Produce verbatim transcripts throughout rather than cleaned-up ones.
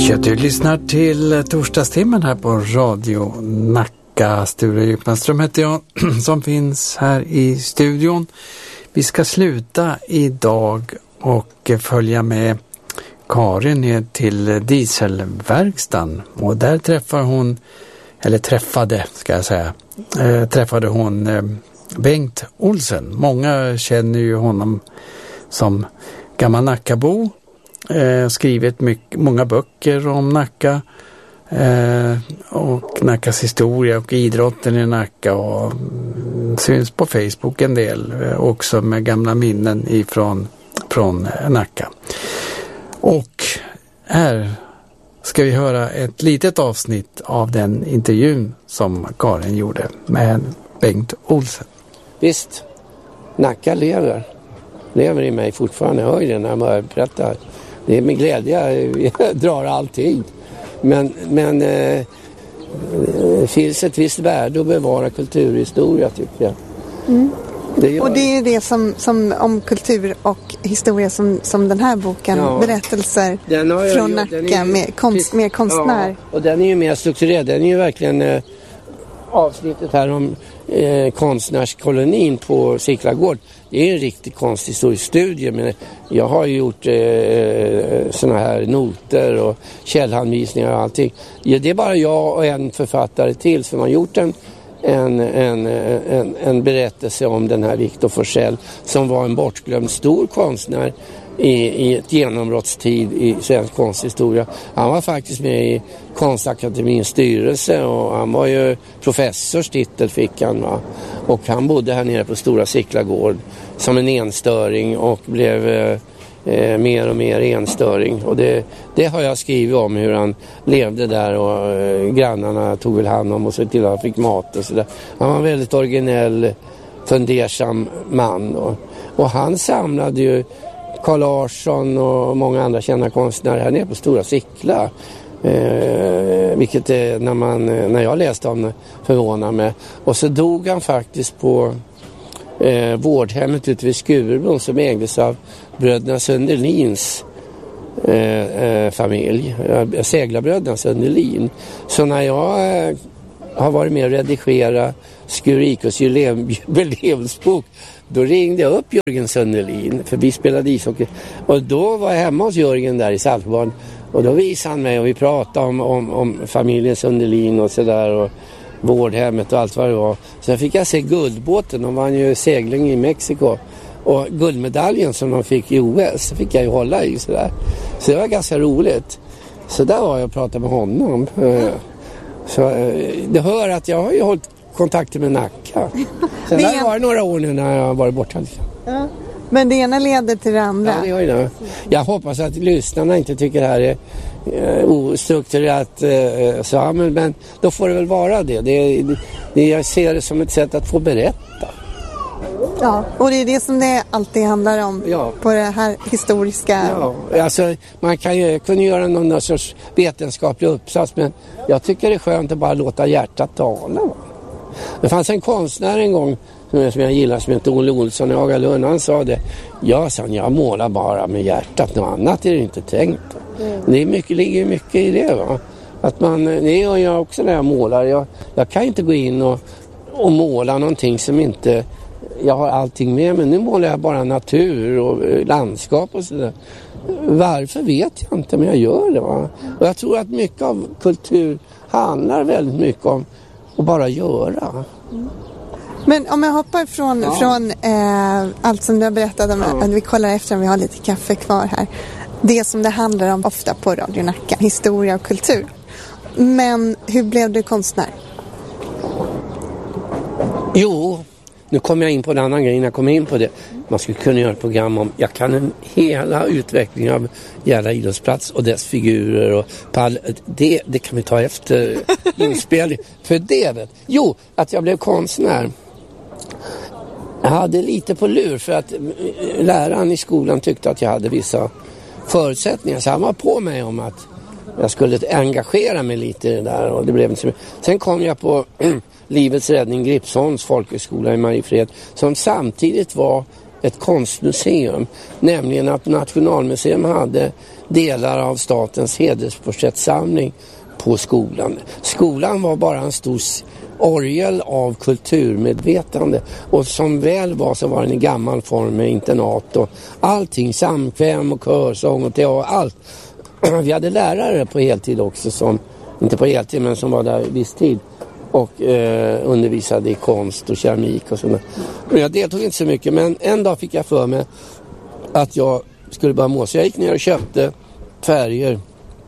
Ja, du lyssnar till torsdagstimmen här på Radio Nacka. Sture Djupmanström heter jag som finns här i studion. Vi ska sluta idag och följa med Karin ner till dieselverkstan. Och där träffar hon, eller träffade ska jag säga, äh, träffade hon äh, Bengt Olsen. Många känner ju honom som gammal Nackabo. Eh, skrivit mycket, många böcker om Nacka eh, och Nackas historia och idrotten i Nacka och mm, syns på Facebook en del eh, också med gamla minnen ifrån från eh, Nacka. Och här ska vi höra ett litet avsnitt av den intervjun som Karin gjorde med Bengt Olsen. Visst, Nacka lever. Lever i mig fortfarande. Jag hör det när jag berättar. Det är med glädje jag drar allting. Men, men eh, det finns ett visst värde att bevara kulturhistoria, tycker jag. Mm. Det och det är det som, som om kultur och historia som, som den här boken, ja. Berättelser jag, från Nacka ju, med, konst, med konstnär. Ja, och den är ju mer strukturerad. Den är ju verkligen eh, avsnittet här om eh, konstnärskolonin på Siklagård. Det är en riktig konsthistorisk studie, men jag har ju gjort eh, såna här noter och källhanvisningar och allting. Ja, det är bara jag och en författare till som har gjort en, en, en, en, en berättelse om den här Victor Forsell som var en bortglömd stor konstnär i, i ett genombrottstid i svensk konsthistoria. Han var faktiskt med i Konstakademins styrelse och han var ju professors titel fick han, va? Och han bodde här nere på Stora Siklagård som en enstöring och blev eh, mer och mer enstöring. Och det, det har jag skrivit om hur han levde där och eh, grannarna tog väl hand om och så till att han fick mat och sådär. Han var en väldigt originell, fundersam man. Och, och han samlade ju Carl Larsson och många andra kända konstnärer här nere på Stora Sickla. Eh, vilket är, när, man, när jag läste om det förvånar mig. Och så dog han faktiskt på eh, vårdhemmet ute vid Skurebron som ägdes av bröderna Sundelins eh, eh, familj. Eh, seglarbröderna Sundelin. Så när jag eh, har varit med och redigera Skurikos jubileumsbok, då ringde jag upp Jörgen Sundelin, för vi spelade ishockey. Och då var jag hemma hos Jörgen där i Saltbarn. Och då visade han mig och vi pratade om, om, om familjen Sundelin och sådär och vårdhemmet och allt vad det var. Sen fick jag se guldbåten, de vann ju segling i Mexiko. Och guldmedaljen som de fick i O S fick jag ju hålla i sådär. Så det var ganska roligt. Så där var jag och pratade med honom. Så det hör att jag har ju hållit kontakter med Nacka. Sen har det varit några år nu när jag har varit borta. Ja. Men det ena leder till det andra. Ja, det gör det. Jag hoppas att lyssnarna inte tycker det här är uh, ostrukturerat uh, så, men, men då får det väl vara det. Det, det. Jag ser det som ett sätt att få berätta. Ja, och det är det som det alltid handlar om, ja. På det här historiska. Ja, alltså man kan ju kunna göra någon sorts vetenskaplig uppsats, men jag tycker det är skönt att bara låta hjärtat tala. Det fanns en konstnär en gång som jag gillar som heter Olle Olsson i Agalund. Han sa det, ja, sa han, jag målar bara med hjärtat, något annat är det inte tänkt. Mm. Det är mycket, ligger mycket i det, va? Att man, det gör jag också när jag målar. Jag, jag kan inte gå in och, och måla någonting som inte jag har allting med, men nu målar jag bara natur och landskap och sådär. Varför vet jag inte, men jag gör det, va? Och jag tror att mycket av kultur handlar väldigt mycket om att bara göra. Mm. Men om jag hoppar från, ja. från eh, allt som du har berättat om, ja. Att vi kollar efter om vi har lite kaffe kvar här. Det som det handlar om ofta på Radio Nacka, historia och kultur. Men hur blev du konstnär? Jo, nu kommer jag in på en annan grej, jag kommer in på det. Man skulle kunna göra ett program om, jag kan en hela utveckling av Järla idrottsplats och dess figurer och pall. Det, det kan vi ta efter inspelning. För det vet, jo, att jag blev konstnär. Jag hade lite på lur för att läraren i skolan tyckte att jag hade vissa förutsättningar. Så han var på mig om att jag skulle engagera mig lite i det där. Och det blev inte så mycket. Sen kom jag på Livets räddning Gripsholms folkhögskola i Mariefred, som samtidigt var ett konstmuseum. Nämligen att Nationalmuseum hade delar av statens hedersporträttsamling på skolan. Skolan var bara en stor orgel av kulturmedvetande, och som väl var så var den i gammal form med internat och allting, samkväm och körsång och teater, allt. Vi hade lärare på heltid också, som inte på heltid men som var där viss tid och eh, undervisade i konst och keramik och sådär. Jag deltog inte så mycket, men en dag fick jag för mig att jag skulle börja måla. Så jag gick ner och köpte färger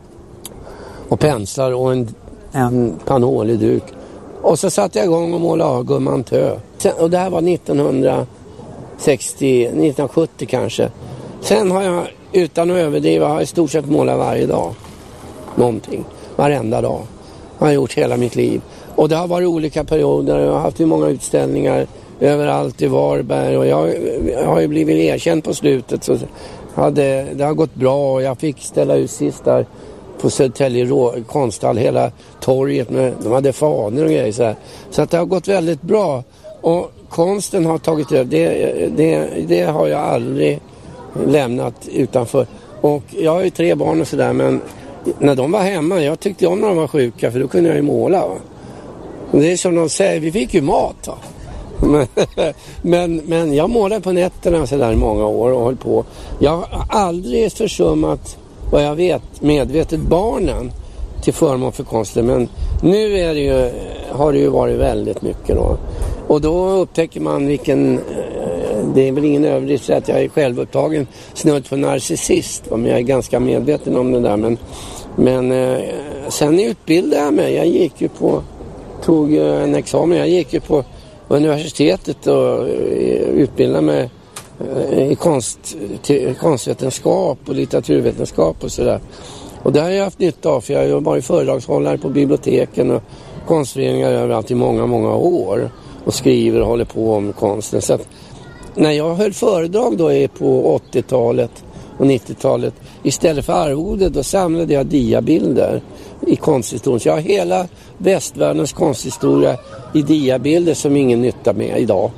och penslar och en, en panolig duk. Och så satte jag igång och målade av Gumman Tö. Sen, och det här var nittonhundrasextio, nittonhundrasjuttio kanske. Sen har jag, utan att överdriva, har jag i stort sett målat varje dag. Någonting. Varenda dag. Har jag gjort hela mitt liv. Och det har varit olika perioder. Jag har haft hur många utställningar överallt i Varberg. Och jag, jag har ju blivit erkänd på slutet. Så hade, det har gått bra och jag fick ställa ut sist där på Södertälje konsthall, hela torget med, de hade faner och grejer så här. Så att det har gått väldigt bra, och konsten har tagit över, det, det, det har jag aldrig lämnat utanför. Och jag har ju tre barn och sådär, men när de var hemma, jag tyckte om när de var sjuka, för då kunde jag ju måla, va? Och det är som de säger, vi fick ju mat, va? Men, men, men jag målade på nätterna så där i många år och höll på. Jag har aldrig försummat, vad jag vet, medvetet barnen till förmån för konsten. Men nu är det ju, har det ju varit väldigt mycket då. Och då upptäcker man vilken, det är väl ingen överdrift att jag är självupptagen snudd på narcissist. Men jag är ganska medveten om det där. Men, men sen utbildade jag mig. Jag gick ju på, tog en examen. Jag gick ju på universitetet och utbildade mig i konst, konstvetenskap och litteraturvetenskap och sådär. Och det har jag haft nytta av, för jag har varit föredragshållare på biblioteken och konstföreningar överallt i många, många år och skriver och håller på om konsten. Så att när jag höll föredrag då på åttiotalet och nittiotalet, istället för arvode, då samlade jag diabilder i konsthistorien. Så jag har hela västvärldens konsthistoria i diabilder som ingen nytta med idag.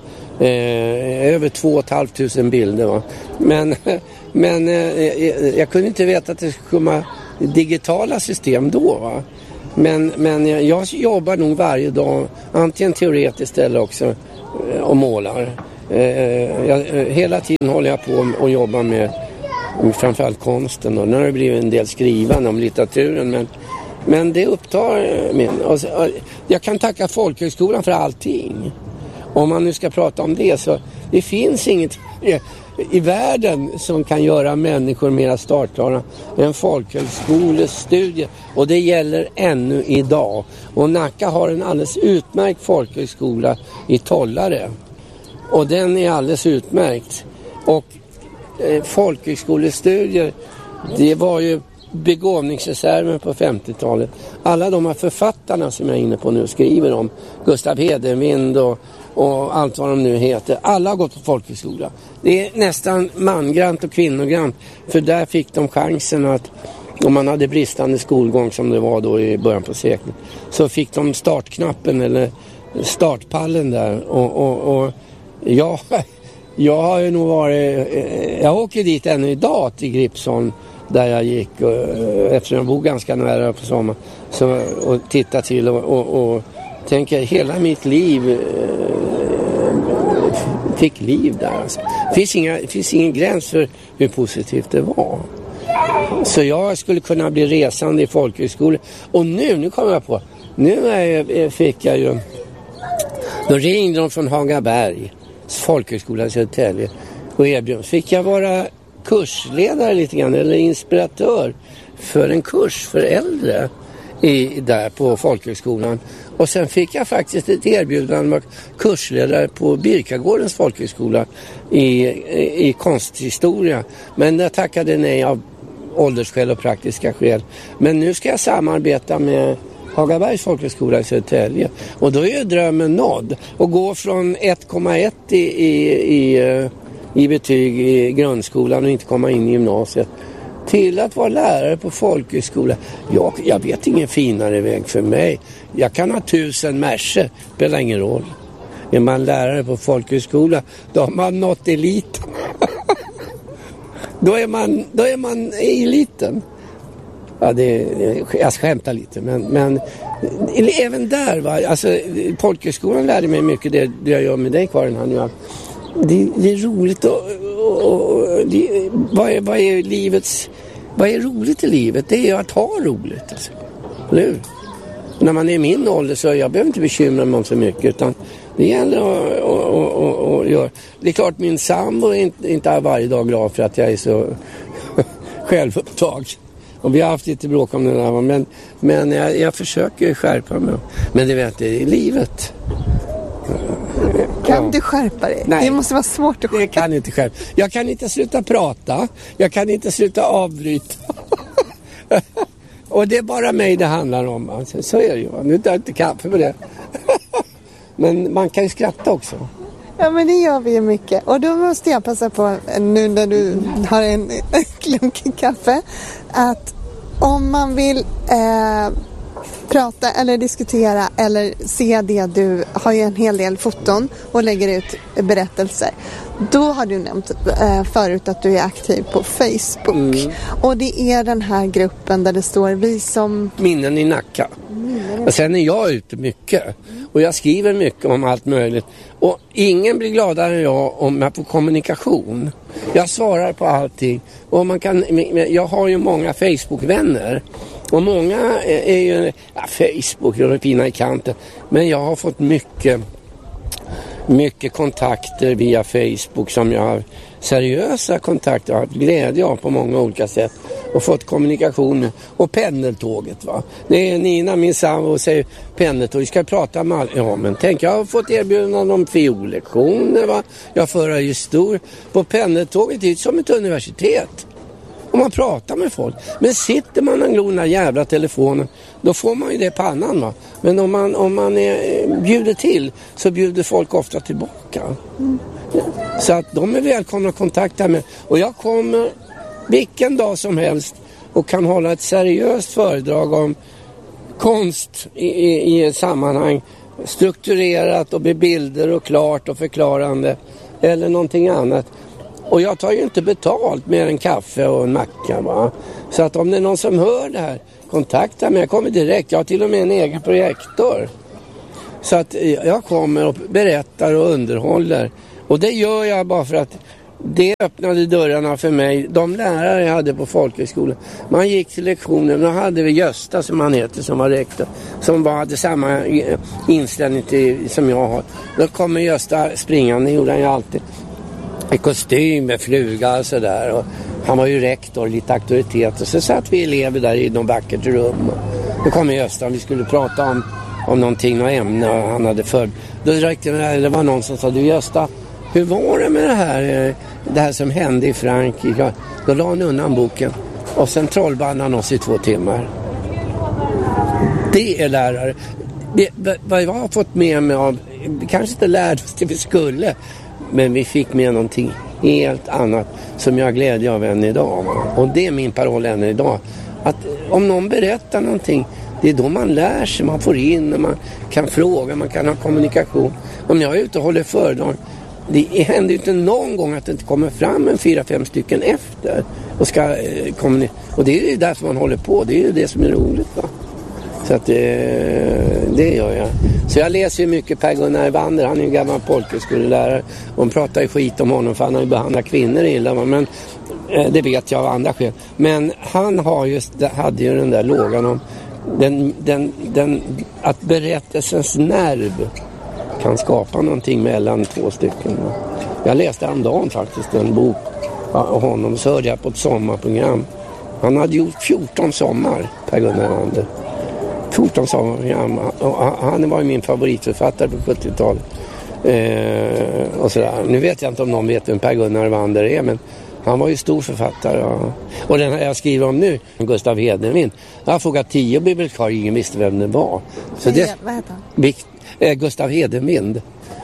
Eh, över två och ett halvt tusen bilder, va? Men, men eh, jag kunde inte veta att det skulle komma digitala system då, va? Men, men jag jobbar nog varje dag, antingen teoretiskt eller också eh, och målar. Eh, jag, hela tiden håller jag på och jobbar med, med framförallt konsten. Och nu har det blivit en del skrivande om litteraturen, men, men det upptar min... Och, och, jag kan tacka Folkhögskolan för allting. Om man nu ska prata om det, så det finns inget i världen som kan göra människor mer startklara än folkhögskolestudier. Och det gäller ännu idag. Och Nacka har en alldeles utmärkt folkhögskola i Tollare. Och den är alldeles utmärkt. Och eh, folkhögskolestudier, det var ju begåvningsreserven på femtiotalet. Alla de här författarna som jag är inne på nu skriver om, Gustav Hedenvind och och allt vad de nu heter. Alla har gått på folkhögskola. Det är nästan mangrant och kvinnogrant, för där fick de chansen att, om man hade bristande skolgång som det var då i början på seklet, så fick de startknappen eller startpallen där. Och, och, och jag, jag har ju nog varit, jag åker dit ännu idag till Gripsholm där jag gick, och, eftersom jag bor ganska nära på sommar, så, och titta till och, och, och tänker hela mitt liv eh, fick liv där. Alltså. Det finns inga, det finns ingen gräns för hur positivt det var. Så jag skulle kunna bli resande i folkhögskolan. Och nu, nu kommer jag på, nu är, fick jag ju, då ringde de från Hagaberg, folkhögskolan i Södertälje, och erbjöd, fick jag vara kursledare lite grann, eller inspiratör för en kurs för äldre i, där på folkhögskolan. Och sen fick jag faktiskt ett erbjudande att kursledare på Birkagårdens folkhögskola i, i, i konsthistoria. Men jag tackade nej av åldersskäl och praktiska skäl. Men nu ska jag samarbeta med Hagabergs folkhögskola i Södertälje. Och då är ju drömmen nådd. Och gå från ett komma ett i, i, i, i betyg i grundskolan och inte komma in i gymnasiet till att vara lärare på folkhögskola. Jag, jag vet ingen finare väg för mig. Jag kan ha tusen märser, spelar ingen roll. Är man lärare på folkhögskola, då har man nått eliten. då, är man, då är man i eliten. Ja, det, jag skämtar lite, men, men även där, va, alltså, folkhögskolan lärde mig mycket det, det jag gör med dig, Karin. Han, ja. det, det är roligt och, och, och det, vad, är, vad är livets, vad är roligt i livet? Det är ju att ha roligt, alltså. Eller hur? När man är i min ålder så jag behöver inte bekymra mig om så mycket, utan det gäller att, att, att, att göra. Det är klart, min sambo är inte, inte är varje dag glad för att jag är så självupptagen. Och vi har haft lite bråk om det där, men, men jag, jag försöker skärpa mig. Men det vet jag, det är livet. Kan ja. du skärpa dig? Nej, det måste vara svårt att skärpa. Det kan inte skärpa. Jag kan inte sluta prata. Jag kan inte sluta avbryta. Och det är bara mig det handlar om. Alltså, så är det ju. Nu tar jag inte kaffe på det. Men man kan ju skratta också. Ja, men det gör vi ju mycket. Och då måste jag passa på, nu när du har en klunk kaffe, att om man vill eh, prata eller diskutera eller se det, du har ju en hel del foton och lägger ut berättelser. Då har du nämnt eh, förut att du är aktiv på Facebook. Mm. Och det är den här gruppen där det står vi som... Minnen i Nacka. Mm. Och sen är jag ute mycket. Och jag skriver mycket om allt möjligt. Och ingen blir gladare än jag om jag får kommunikation. Jag svarar på allting. Och man kan, jag har ju många Facebook-vänner. Och många är ju... Ja, Facebook är fina i kanten. Men jag har fått mycket... mycket kontakter via Facebook som jag har seriösa kontakter och haft glädje av på många olika sätt och fått kommunikation. Och pendeltåget, va. Det är Nina, min sambo, och säger pendeltåg, vi ska prata med alla. Ja, men tänk, jag har fått erbjudanden om fiollektioner, va. Jag för ju stor på pendeltåget, det är som ett universitet. Och man pratar med folk. Men sitter man och glor den där jävla telefonen, då får man ju det på annan, va. Men om man, om man är, bjuder till, så bjuder folk ofta tillbaka. Mm. Så att de är välkomna att kontakta med. Och jag kommer vilken dag som helst och kan hålla ett seriöst föredrag om konst i, i, i ett sammanhang. Strukturerat och med bilder och klart och förklarande. Eller någonting annat. Och jag tar ju inte betalt mer än kaffe och en macka, va. Så att om det är någon som hör det här, kontakta mig. Jag kommer direkt. Jag har till och med en egen projektor. Så att jag kommer och berättar och underhåller. Och det gör jag bara för att det öppnade dörrarna för mig. De lärare jag hade på folkhögskolan. Man gick till lektionen. Då hade vi Gösta, som han heter, som var rektor. Som var, hade samma inställning till, som jag har. Då kommer Gösta springande, gjorde han ju alltid. I kostym med fluga och sådär. Och han var ju rektor, lite auktoritet. Och så satt vi elever där i någon vackert rum. Då kom Gösta och vi skulle prata om, om någonting, något ämne han hade för. Då räckte det, det var någon som sa, du Gösta, hur var det med det här, det här som hände i Frankrike? Då la han undan boken. Och sen trollbandade han oss i två timmar. Det är lärare. Det, vad jag har fått med mig av, kanske inte lärde oss det vi skulle, men vi fick med någonting helt annat som jag glädjer av än idag. Och det är min paroll än idag. Att om någon berättar någonting, det är då man lär sig, man får in, man kan fråga, man kan ha kommunikation. Om jag är ute och håller föredrag, det händer ju inte någon gång att det inte kommer fram en fyra, fem stycken efter. Och, ska, eh, kommunicera. Och det är ju därför man håller på, det är ju det som är roligt, va? Så att det, det gör jag. Så jag läser ju mycket Per-Gunnar Wander. Han är ju en gammal folkhögskolelärare. Och de pratar ju skit om honom för han har ju behandlat kvinnor illa. Men det vet jag av andra skäl. Men han har just, hade ju den där lågan om den, den, den, att berättelsens nerv kan skapa någonting mellan två stycken. Jag läste häromdagen faktiskt en bok av honom. Så hörde jag på ett sommarprogram. Han hade gjort fjorton sommar, Per-Gunnar Wander. fjorton sommarprogram. Han var ju min favoritförfattare på sjuttiotalet. Eh, och sådär. Nu vet jag inte om någon vet vem Per-Gunnar Wander är, men han var ju stor författare. Och, och den här jag skriver om nu, Gustav Hedenvind. Jag har frågat tio bibliotekarier, ingen visste vem det var. Så det, vad heter han? Eh, Gustav Hedenvind.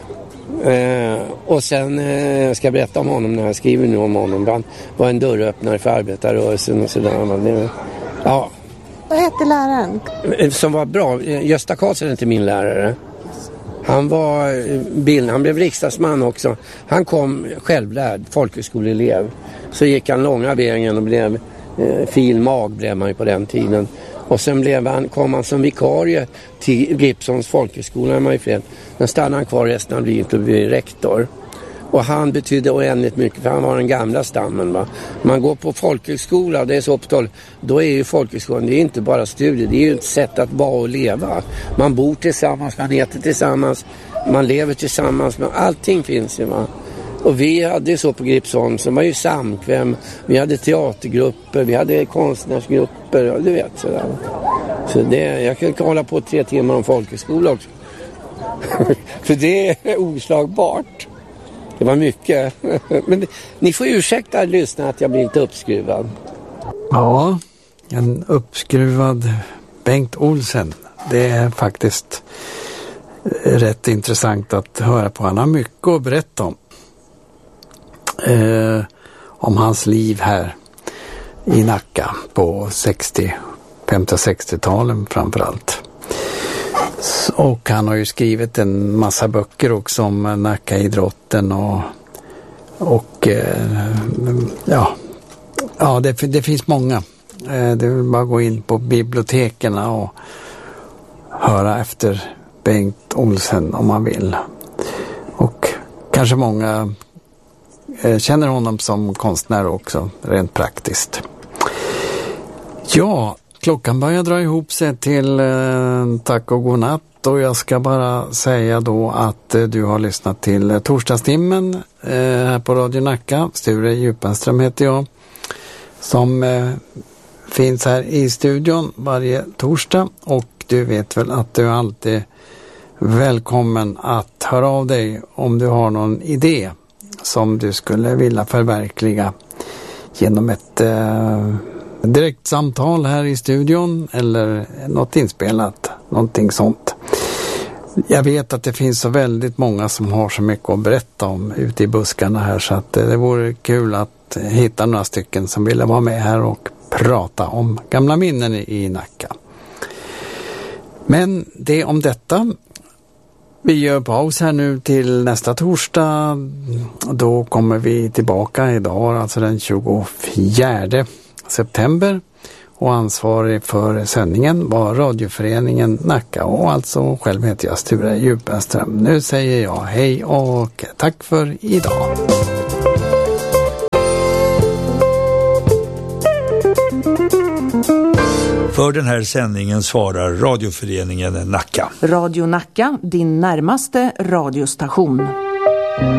Eh, och sen eh, ska jag berätta om honom när jag skriver nu om honom. Han var en dörröppnare för arbetarrörelsen och sådär. Ja. Vad hette läraren? Som var bra. Gösta Karlsson är inte min lärare. Han var bild, han blev riksdagsman också. Han kom självlärd, folkhögskoleelev. Så gick han långa vägen och blev eh, filmag blev man ju på den tiden. Och sen blev han, kom han som vikarie till Gripsholms folkhögskola i Mariefred. Sen stannade han kvar resten av livet och blev rektor. Och han betydde oändligt mycket för han var den gamla stammen. Va? Man går på folkhögskola, det är så upptal, då är ju folkhögskolan, det är inte bara studier, det är ju ett sätt att vara och leva. Man bor tillsammans, man äter tillsammans, man lever tillsammans, men allting finns ju. Va? Och vi hade så på Gripsholm, som var ju samkväm, vi hade teatergrupper, vi hade konstnärsgrupper, ja, du vet sådär. Så det, jag kan hålla på tre timmar om folkhögskola också. För det är oslagbart. Det var mycket. Men ni får ursäkta att lyssna att jag blir lite uppskruvad. Ja, en uppskruvad Bengt Olsen. Det är faktiskt rätt intressant att höra på. Han har mycket att berätta om. Eh, om hans liv här i Nacka på sextio, femtio och sextio-talen framförallt. Och han har ju skrivit en massa böcker också om Nackaidrotten och, och eh, ja, ja det, det finns många. Eh, det vill bara gå in på biblioteken och höra efter Bengt Olsen om man vill. Och kanske många eh, känner honom som konstnär också, rent praktiskt. Ja, klockan börjar dra ihop sig till eh, tack och godnatt och jag ska bara säga då att eh, du har lyssnat till eh, torsdagstimmen eh, här på Radio Nacka. Sture Djupenström heter jag som eh, finns här i studion varje torsdag och du vet väl att du alltid är välkommen att höra av dig om du har någon idé som du skulle vilja förverkliga genom ett eh, direkt samtal här i studion eller något inspelat, någonting sånt. Jag vet att det finns så väldigt många som har så mycket att berätta om ute i buskarna här så att det vore kul att hitta några stycken som ville vara med här och prata om gamla minnen i Nacka. Men det om detta. Vi gör paus här nu till nästa torsdag. Då kommer vi tillbaka idag, alltså den tjugofjärde september. Och ansvarig för sändningen var radioföreningen Nacka och alltså själv heter jag Sture Djupenström. Nu säger jag hej och tack för idag. För den här sändningen svarar radioföreningen Nacka. Radio Nacka, din närmaste radiostation.